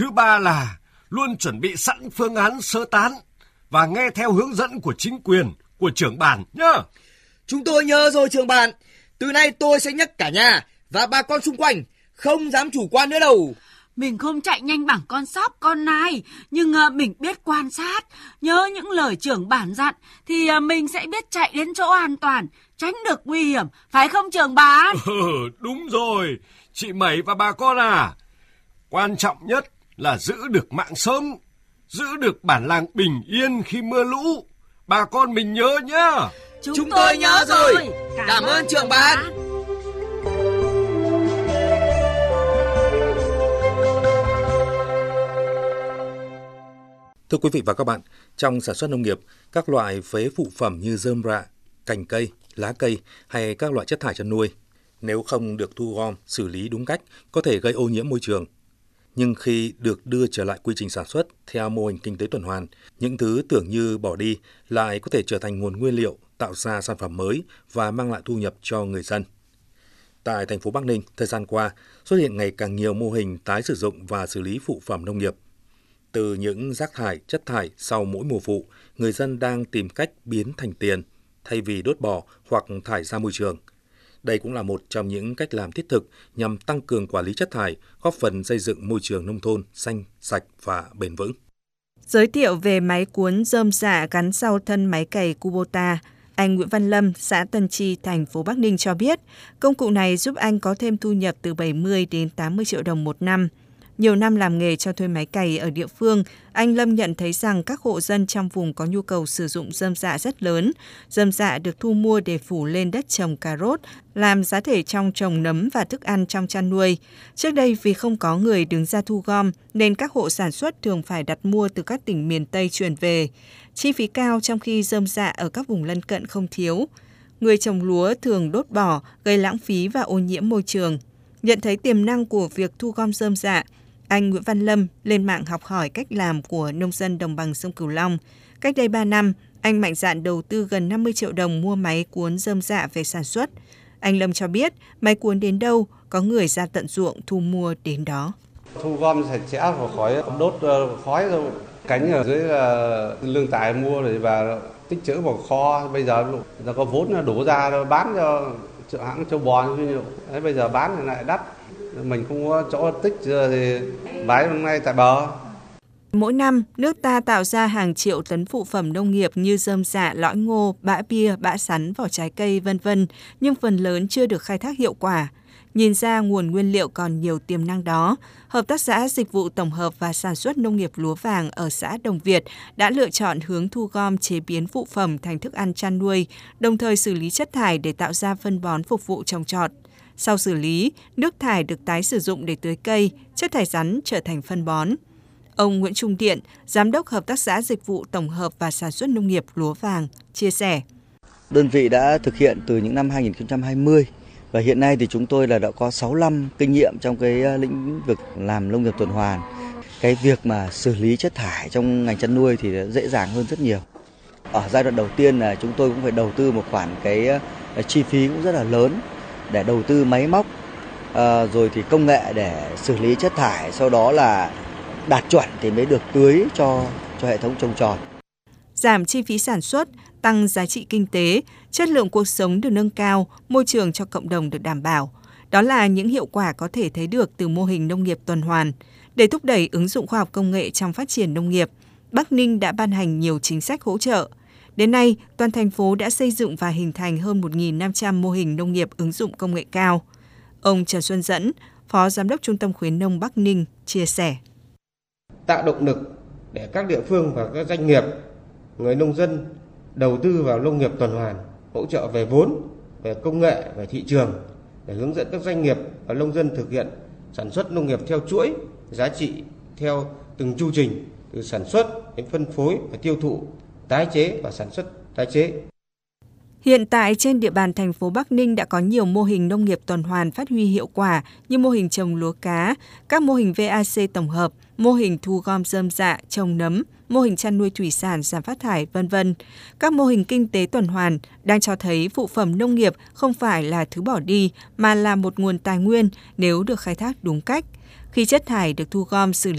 Thứ ba là luôn chuẩn bị sẵn phương án sơ tán và nghe theo hướng dẫn của chính quyền, của trưởng bản nhá. Chúng tôi nhớ rồi trưởng bản. Từ nay tôi sẽ nhắc cả nhà và bà con xung quanh không dám chủ quan nữa đâu. Mình không chạy nhanh bằng con sóc con nai, nhưng mình biết quan sát, nhớ những lời trưởng bản dặn thì mình sẽ biết chạy đến chỗ an toàn, tránh được nguy hiểm, phải không trưởng bản? Đúng rồi, chị Mẩy và bà con à. Quan trọng nhất là giữ được mạng sống, giữ được bản làng bình yên khi mưa lũ. Bà con mình nhớ nhá. Chúng tôi nhớ rồi. Cảm ơn trưởng bản. Thưa quý vị và các bạn, trong sản xuất nông nghiệp, các loại phế phụ phẩm như rơm rạ, cành cây, lá cây hay các loại chất thải chăn nuôi, nếu không được thu gom, xử lý đúng cách, có thể gây ô nhiễm môi trường. Nhưng khi được đưa trở lại quy trình sản xuất theo mô hình kinh tế tuần hoàn, những thứ tưởng như bỏ đi lại có thể trở thành nguồn nguyên liệu, tạo ra sản phẩm mới và mang lại thu nhập cho người dân. Tại thành phố Bắc Ninh, thời gian qua, xuất hiện ngày càng nhiều mô hình tái sử dụng và xử lý phụ phẩm nông nghiệp. Từ những rác thải, chất thải sau mỗi mùa vụ, người dân đang tìm cách biến thành tiền thay vì đốt bỏ hoặc thải ra môi trường. Đây cũng là một trong những cách làm thiết thực nhằm tăng cường quản lý chất thải, góp phần xây dựng môi trường nông thôn xanh, sạch và bền vững. Giới thiệu về máy cuốn rơm rạ gắn sau thân máy cày Kubota, anh Nguyễn Văn Lâm, xã Tân Tri, thành phố Bắc Ninh cho biết, công cụ này giúp anh có thêm thu nhập từ 70 đến 80 triệu đồng một năm. Nhiều năm làm nghề cho thuê máy cày ở địa phương, anh Lâm nhận thấy rằng các hộ dân trong vùng có nhu cầu sử dụng rơm rạ rất lớn. Rơm rạ được thu mua để phủ lên đất trồng cà rốt, làm giá thể trong trồng nấm và thức ăn trong chăn nuôi. Trước đây vì không có người đứng ra thu gom, nên các hộ sản xuất thường phải đặt mua từ các tỉnh miền Tây chuyển về. Chi phí cao trong khi rơm rạ ở các vùng lân cận không thiếu. Người trồng lúa thường đốt bỏ, gây lãng phí và ô nhiễm môi trường. Nhận thấy tiềm năng của việc thu gom rơm rạ, anh Nguyễn Văn Lâm lên mạng học hỏi cách làm của nông dân đồng bằng sông Cửu Long. Cách đây 3 năm, anh mạnh dạn đầu tư gần 50 triệu đồng mua máy cuốn rơm rạ về sản xuất. Anh Lâm cho biết, máy cuốn đến đâu, có người ra tận ruộng thu mua đến đó. Thu gom sạch sẽ và khỏi đốt khói rồi. Cánh ở dưới là lương tài mua rồi và tích trữ vào kho. Bây giờ người ta có vốn đổ ra bán cho hãng châu bò. Đấy, bây giờ bán thì lại đắt. Mình không có chỗ tích thì bái hôm nay tại bờ. Mỗi năm, nước ta tạo ra hàng triệu tấn phụ phẩm nông nghiệp như rơm rạ, lõi ngô, bã bia, bã sắn, vỏ trái cây, v.v. nhưng phần lớn chưa được khai thác hiệu quả. Nhìn ra nguồn nguyên liệu còn nhiều tiềm năng đó, Hợp tác xã Dịch vụ Tổng hợp và Sản xuất Nông nghiệp Lúa Vàng ở xã Đồng Việt đã lựa chọn hướng thu gom chế biến phụ phẩm thành thức ăn chăn nuôi, đồng thời xử lý chất thải để tạo ra phân bón phục vụ trồng trọt. Sau xử lý, nước thải được tái sử dụng để tưới cây, chất thải rắn trở thành phân bón. Ông Nguyễn Trung Điện, Giám đốc Hợp tác xã Dịch vụ Tổng hợp và Sản xuất Nông nghiệp Lúa Vàng, chia sẻ. Đơn vị đã thực hiện từ những năm 2020 và hiện nay thì chúng tôi đã có 6 năm kinh nghiệm trong cái lĩnh vực làm nông nghiệp tuần hoàn. Cái việc mà xử lý chất thải trong ngành chăn nuôi thì dễ dàng hơn rất nhiều. Ở giai đoạn đầu tiên là chúng tôi cũng phải đầu tư một khoản cái chi phí cũng rất là lớn để đầu tư máy móc, rồi thì công nghệ để xử lý chất thải, sau đó là đạt chuẩn thì mới được tưới cho hệ thống trồng trọt. Giảm chi phí sản xuất, tăng giá trị kinh tế, chất lượng cuộc sống được nâng cao, môi trường cho cộng đồng được đảm bảo. Đó là những hiệu quả có thể thấy được từ mô hình nông nghiệp tuần hoàn. Để thúc đẩy ứng dụng khoa học công nghệ trong phát triển nông nghiệp, Bắc Ninh đã ban hành nhiều chính sách hỗ trợ. Đến nay, toàn thành phố đã xây dựng và hình thành hơn 1.500 mô hình nông nghiệp ứng dụng công nghệ cao. Ông Trần Xuân Dẫn, Phó Giám đốc Trung tâm Khuyến nông Bắc Ninh, chia sẻ. Tạo động lực để các địa phương và các doanh nghiệp, người nông dân đầu tư vào nông nghiệp tuần hoàn, hỗ trợ về vốn, về công nghệ, về thị trường, để hướng dẫn các doanh nghiệp và nông dân thực hiện sản xuất nông nghiệp theo chuỗi giá trị theo từng chu trình, từ sản xuất đến phân phối và tiêu thụ, tái chế và sản xuất tái chế. Hiện tại trên địa bàn thành phố Bắc Ninh đã có nhiều mô hình nông nghiệp tuần hoàn phát huy hiệu quả như mô hình trồng lúa cá, các mô hình VAC tổng hợp, mô hình thu gom rơm rạ, trồng nấm, mô hình chăn nuôi thủy sản giảm phát thải, v.v. Các mô hình kinh tế tuần hoàn đang cho thấy phụ phẩm nông nghiệp không phải là thứ bỏ đi mà là một nguồn tài nguyên nếu được khai thác đúng cách. Khi chất thải được thu gom xử